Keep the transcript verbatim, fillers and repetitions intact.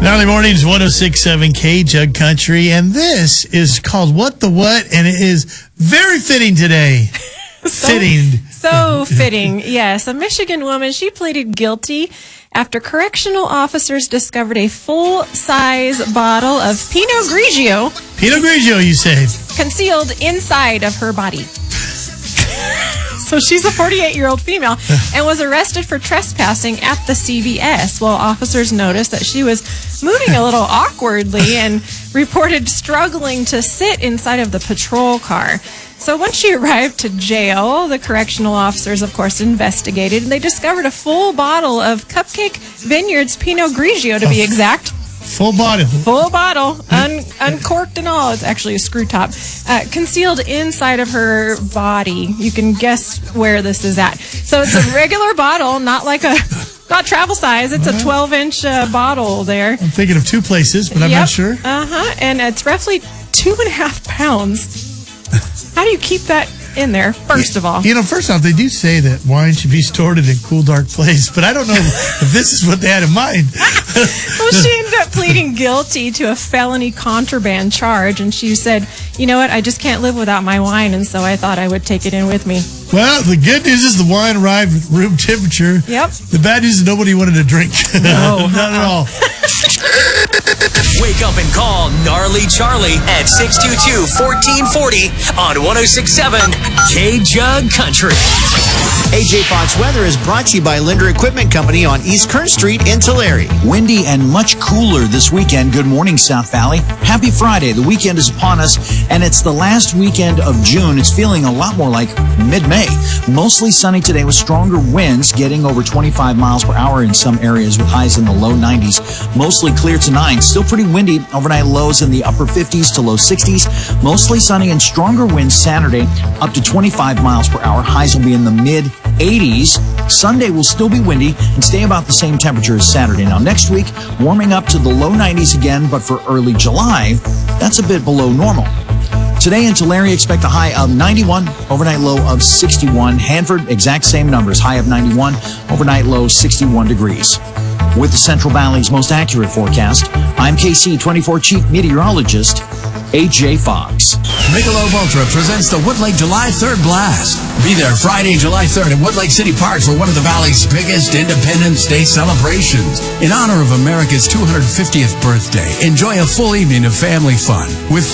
Early mornings, one oh six point seven K Jug Country, and this is called What the What, and it is very fitting today. so, fitting. So fitting, yes. A Michigan woman, she pleaded guilty after correctional officers discovered a full-size bottle of Pinot Grigio. Pinot Grigio, you say? Concealed inside of her body. So she's a forty-eight-year-old female and was arrested for trespassing at the C V S. Well, officers noticed that she was moving a little awkwardly and reported struggling to sit inside of the patrol car. So once she arrived to jail, the correctional officers, of course, investigated, and they discovered a full bottle of Cupcake Vineyards Pinot Grigio, to be exact. Full bottle. Full bottle, un- uncorked and all. It's actually a screw top. Uh, concealed inside of her body. You can guess where this is at. So it's a regular bottle, not like a, not travel size. It's a twelve-inch uh, bottle there. I'm thinking of two places, but I'm yep. not sure. Uh-huh. And it's roughly two and a half pounds. How do you keep that in there, first of all? You know, first off, they do say that wine should be stored in a cool, dark place, but I don't know if this is what they had in mind. Well, she ended up pleading guilty to a felony contraband charge, and she said, you know what, I just can't live without my wine, and so I thought I would take it in with me. Well, the good news is the wine arrived at room temperature. Yep. The bad news is nobody wanted to drink. No. Not at all. Wake up and call Gnarly Charlie at six two two, one four four zero on one oh six point seven K Jug Country. A J Fox Weather is brought to you by Linder Equipment Company on East Kern Street in Tulare. Windy and much cooler this weekend. Good morning, South Valley. Happy Friday. The weekend is upon us, and it's the last weekend of June. It's feeling a lot more like mid-May. Mostly sunny today with stronger winds getting over twenty-five miles per hour in some areas with highs in the low nineties. Mostly clear to nine. Still pretty windy. Overnight lows in the upper fifties to low sixties. Mostly sunny and stronger winds Saturday up to twenty-five miles per hour. Highs will be in the mid eighties. Sunday will still be windy and stay about the same temperature as Saturday. Now next week, warming up to the low nineties again, but for early July, that's a bit below normal. Today in Tulare, expect a high of ninety-one, overnight low of sixty-one. Hanford, exact same numbers, high of ninety-one, overnight low sixty-one degrees. With the Central Valley's most accurate forecast, I'm K C twenty-four Chief Meteorologist, A J Fox. Michelob Ultra presents the Woodlake July third Blast. Be there Friday, July third at Woodlake City Park for one of the Valley's biggest Independence Day celebrations. In honor of America's two hundred fiftieth birthday, enjoy a full evening of family fun with